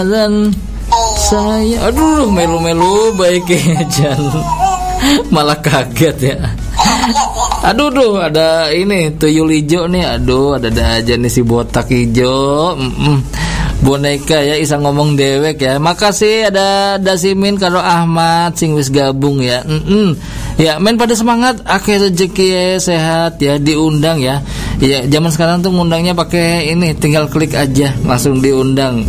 dan saya melu-melu baik ya. Malah kaget ya. Aduh, ada ini tuyul hijau nih. Aduh, ada aja nih si botak hijau. Boneka ya, isa ngomong dewek ya. Makasih ada Dasimin karo Ahmad sing wis gabung ya. Ya, men pada semangat, akeh rezeki ya, sehat ya, diundang ya. Ya, zaman sekarang tuh ngundangnya pakai ini, tinggal klik aja langsung diundang.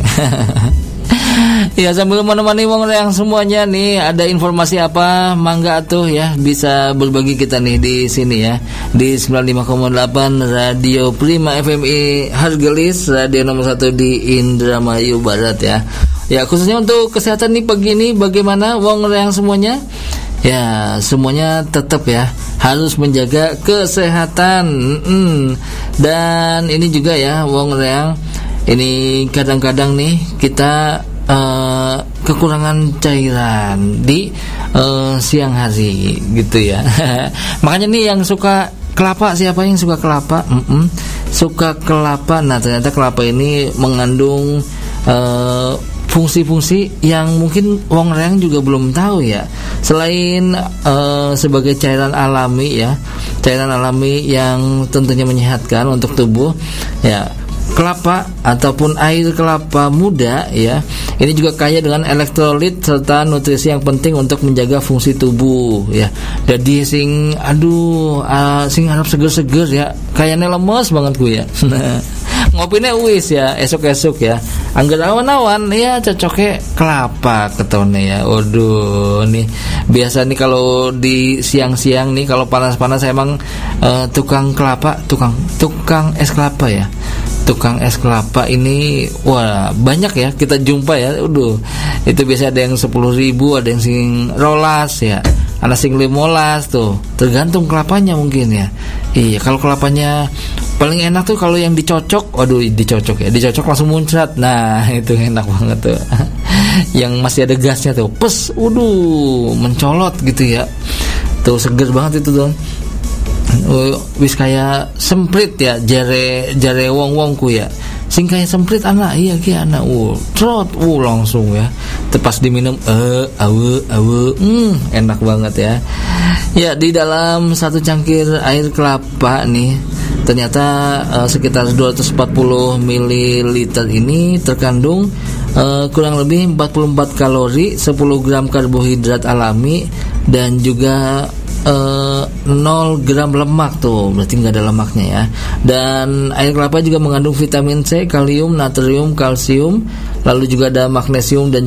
Ya, sambil menemani wong yang semuanya nih, ada informasi apa? Mangga atuh ya, bisa berbagi kita nih di sini ya. Di 95,8 Radio Prima FMI Hargelis, radio nomor 1 di Indramayu Barat ya. Ya, khususnya untuk kesehatan nih pagi ini bagaimana wong yang semuanya? Ya, semuanya tetap ya harus menjaga kesehatan. Dan ini juga ya wong yang ini kadang-kadang nih kita kekurangan cairan di siang hari gitu ya. Makanya nih yang suka kelapa, siapa yang suka kelapa? Suka kelapa. Nah, ternyata kelapa ini mengandung fungsi-fungsi yang mungkin wong reang juga belum tahu ya. Selain sebagai cairan alami ya, cairan alami yang tentunya menyehatkan untuk tubuh ya. Kelapa ataupun air kelapa muda ya, ini juga kaya dengan elektrolit serta nutrisi yang penting untuk menjaga fungsi tubuh ya. Jadi sing sing harap seger-seger ya, kayaknya lemes banget gue ya. Ngopinya wis ya, esok-esok ya. Angger awan-awan ya, cocoknya kelapa ketone ya. Waduh, nih biasa nih kalau di siang-siang nih kalau panas-panas emang tukang kelapa, tukang es kelapa ya. Tukang es kelapa ini wah banyak ya kita jumpa ya. Itu biasa ada yang 10.000, ada yang sing rolas ya, ada sing 15 tuh, tergantung kelapanya mungkin ya. Iya, kalau kelapanya paling enak tuh kalau yang dicocok. Dicocok langsung muncrat. Nah, itu enak banget tuh. Yang masih ada gasnya tuh, mencolot gitu ya. Tuh seger banget itu tuh. Wis kayak semprit ya, jare wong-wongku ya. Sing kayak semprit anak, iya ki anak. Trot langsung ya. Tepas diminum enak banget ya. Ya, di dalam satu cangkir air kelapa nih ternyata sekitar 240 ml ini terkandung kurang lebih 44 kalori, 10 gram karbohidrat alami dan juga 0 gram lemak tuh, berarti nggak ada lemaknya ya. Dan air kelapa juga mengandung vitamin C, kalium, natrium, kalsium, lalu juga ada magnesium dan